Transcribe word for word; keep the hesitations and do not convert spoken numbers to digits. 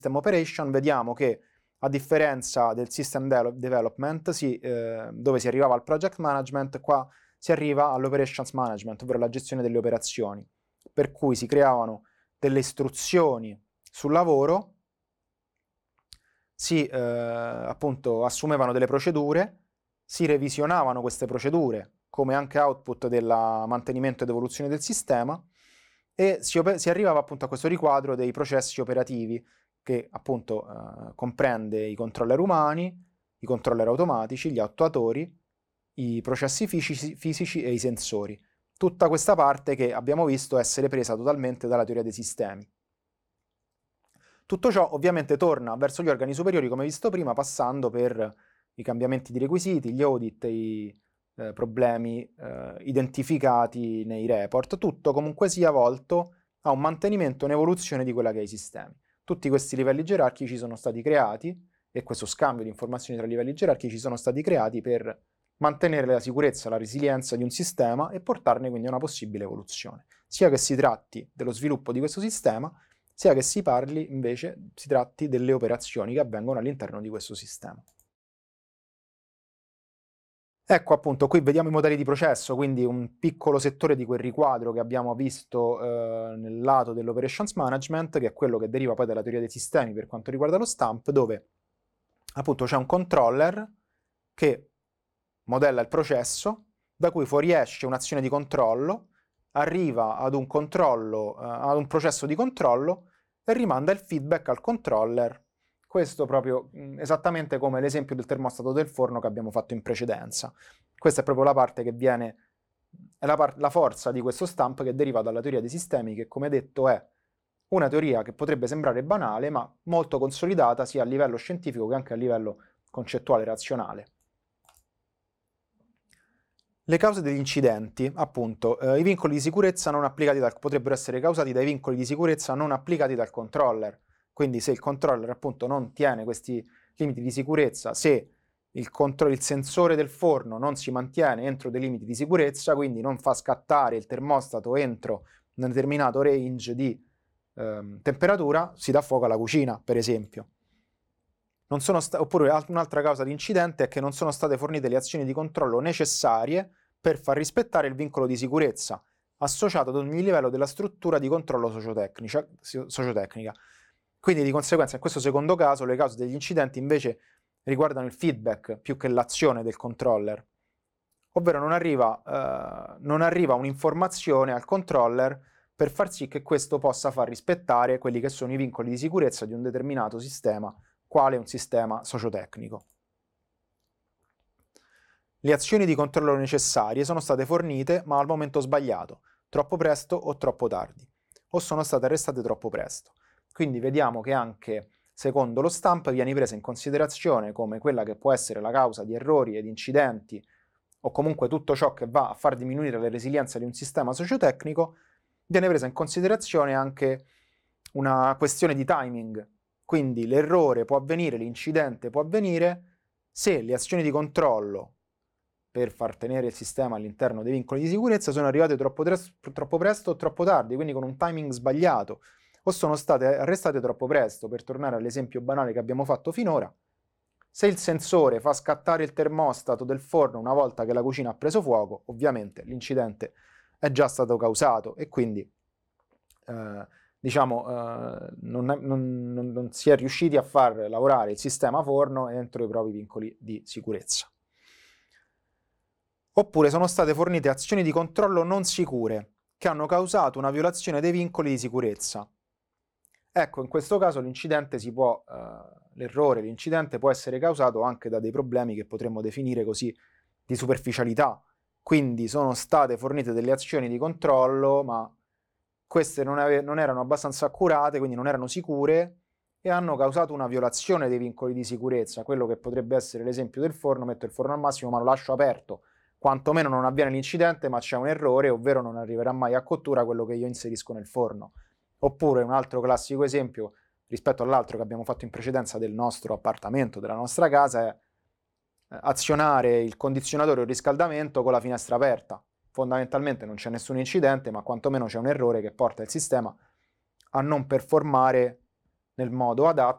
System Operation, vediamo che a differenza del System de- Development, si, eh, dove si arrivava al Project Management, qua si arriva all'Operations Management, ovvero la gestione delle operazioni, per cui si creavano delle istruzioni sul lavoro, si eh, appunto assumevano delle procedure, si revisionavano queste procedure come anche output del mantenimento ed evoluzione del sistema, e si, si arrivava appunto a questo riquadro dei processi operativi, che appunto eh, comprende i controller umani, i controller automatici, gli attuatori, i processi fisici, fisici e i sensori. Tutta questa parte che abbiamo visto essere presa totalmente dalla teoria dei sistemi. Tutto ciò ovviamente torna verso gli organi superiori, come visto prima, passando per i cambiamenti di requisiti, gli audit, i eh, problemi eh, identificati nei report, tutto comunque sia volto a un mantenimento e un'evoluzione di quella che è i sistemi. Tutti questi livelli gerarchici sono stati creati, e questo scambio di informazioni tra livelli gerarchici sono stati creati per mantenere la sicurezza, la resilienza di un sistema e portarne quindi a una possibile evoluzione, sia che si tratti dello sviluppo di questo sistema, sia che si parli invece, si tratti delle operazioni che avvengono all'interno di questo sistema. Ecco appunto, qui vediamo i modelli di processo, quindi un piccolo settore di quel riquadro che abbiamo visto eh, nel lato dell'operations management, che è quello che deriva poi dalla teoria dei sistemi per quanto riguarda lo stamp, dove appunto c'è un controller che modella il processo, da cui fuoriesce un'azione di controllo, arriva ad un controllo, eh, ad un processo di controllo e rimanda il feedback al controller. Questo proprio mh, esattamente come l'esempio del termostato del forno che abbiamo fatto in precedenza. Questa è proprio la parte che viene, è la, par- la forza di questo stamp che deriva dalla teoria dei sistemi, che come detto è una teoria che potrebbe sembrare banale, ma molto consolidata sia a livello scientifico che anche a livello concettuale razionale. Le cause degli incidenti, appunto, eh, i vincoli di sicurezza non applicati dal, potrebbero essere causati dai vincoli di sicurezza non applicati dal controller. Quindi se il controller appunto non tiene questi limiti di sicurezza, se il, contro- il sensore del forno non si mantiene entro dei limiti di sicurezza, quindi non fa scattare il termostato entro un determinato range di ehm, temperatura, si dà fuoco alla cucina, per esempio. Non sono sta- oppure un'altra causa di incidente è che non sono state fornite le azioni di controllo necessarie per far rispettare il vincolo di sicurezza associato ad ogni livello della struttura di controllo sociotecnica. Quindi di conseguenza in questo secondo caso le cause degli incidenti invece riguardano il feedback più che l'azione del controller, ovvero non arriva, eh, non arriva un'informazione al controller per far sì che questo possa far rispettare quelli che sono i vincoli di sicurezza di un determinato sistema, quale un sistema sociotecnico. Le azioni di controllo necessarie sono state fornite ma al momento sbagliato, troppo presto o troppo tardi, o sono state arrestate troppo presto. Quindi vediamo che anche secondo lo stamp viene presa in considerazione come quella che può essere la causa di errori ed incidenti, o comunque tutto ciò che va a far diminuire la resilienza di un sistema sociotecnico, viene presa in considerazione anche una questione di timing. Quindi l'errore può avvenire, l'incidente può avvenire se le azioni di controllo per far tenere il sistema all'interno dei vincoli di sicurezza sono arrivate troppo, troppo presto o troppo tardi, quindi con un timing sbagliato, o sono state arrestate troppo presto. Per tornare all'esempio banale che abbiamo fatto finora, se il sensore fa scattare il termostato del forno una volta che la cucina ha preso fuoco, ovviamente l'incidente è già stato causato e quindi eh, diciamo eh, non, è, non, non, non si è riusciti a far lavorare il sistema forno entro i propri vincoli di sicurezza. Oppure sono state fornite azioni di controllo non sicure che hanno causato una violazione dei vincoli di sicurezza. Ecco, in questo caso l'incidente si può, eh, l'errore, l'incidente può essere causato anche da dei problemi che potremmo definire così di superficialità. Quindi sono state fornite delle azioni di controllo, ma queste non, ave- non erano abbastanza accurate, quindi non erano sicure e hanno causato una violazione dei vincoli di sicurezza. Quello che potrebbe essere l'esempio del forno: metto il forno al massimo ma lo lascio aperto. Quantomeno non avviene l'incidente, ma c'è un errore, ovvero non arriverà mai a cottura quello che io inserisco nel forno. Oppure un altro classico esempio rispetto all'altro che abbiamo fatto in precedenza del nostro appartamento, della nostra casa, è azionare il condizionatore o il riscaldamento con la finestra aperta. Fondamentalmente non c'è nessun incidente, ma quantomeno c'è un errore che porta il sistema a non performare nel modo adatto